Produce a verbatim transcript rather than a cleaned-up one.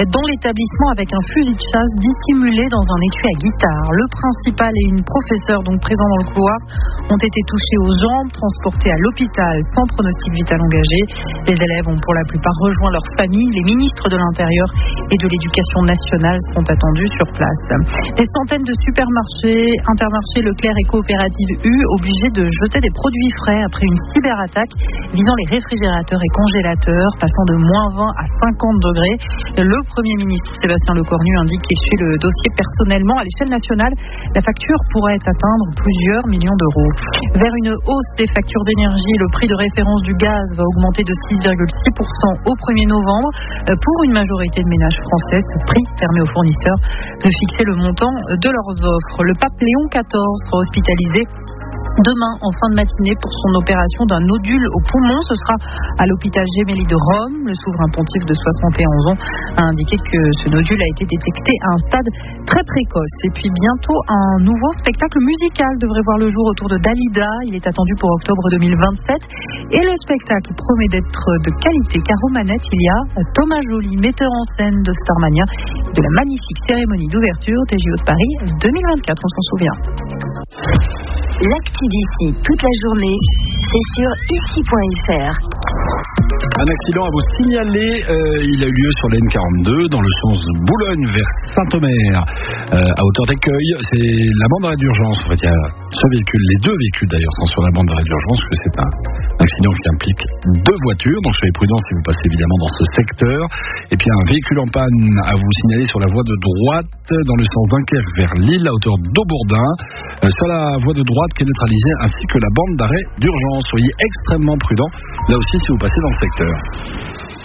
dans l'établissement avec un fusil de chasse dissimulé dans un étui à guitare. Le principal et une professeure donc présents dans le couloir ont été touchés aux jambes, transportés à l'hôpital sans pronostic vital engagé. Les élèves ont pour la plupart rejoint leur famille. Les ministres de l'Intérieur et de l'Éducation nationale sont attendus sur place. Des centaines de supermarchés, Intermarché, Leclerc et Coopérative U obligés de jeter des produits frais après une cyberattaque visant les réfrigérateurs et congélateurs, passant de moins vingt à cinquante degrés. Le Premier ministre Sébastien Lecornu indique qu'il suit le dossier personnellement. À l'échelle nationale, la facture pourrait atteindre plusieurs millions d'euros. Vers une hausse des factures d'énergie, le prix de référence du gaz va augmenter de six virgule six pour cent au premier novembre. Pour une majorité de ménages français, ce prix permet aux fournisseurs de fixer le montant de leurs offres. Le pape Léon quatorze sera hospitalisé demain en fin de matinée pour son opération d'un nodule au poumon. Ce sera à l'hôpital Gemelli de Rome. Le souverain pontife de soixante et onze ans a indiqué que ce nodule a été détecté à un stade très précoce. Et puis bientôt, un nouveau spectacle musical devrait voir le jour autour de Dalida. Il est attendu pour octobre deux mille vingt-sept. Et le spectacle promet d'être de qualité car aux manettes, il y a Thomas Joly, metteur en scène de Starmania, de la magnifique cérémonie d'ouverture des J O de Paris deux mille vingt-quatre, on s'en souvient. L'actu d'ici toute la journée, c'est sur ici point f r. Un accident à vous signaler, euh, il a eu lieu sur la N quarante-deux dans le sens Boulogne vers Saint-Omer, euh, à hauteur d'Écueil. C'est la bande d'arrêt d'urgence. En fait, il y a ce véhicule, les deux véhicules d'ailleurs sont sur la bande d'arrêt d'urgence, parce que c'est un accident qui implique deux voitures. Donc soyez prudents si vous passez évidemment dans ce secteur. Et puis un véhicule en panne à vous signaler sur la voie de droite dans le sens Dunkerque vers Lille à hauteur d'Aubourdin, euh, sur la voie de droite qui est neutralisée, ainsi que la bande d'arrêt d'urgence. Soyez extrêmement prudents là aussi si vous passez dans le secteur.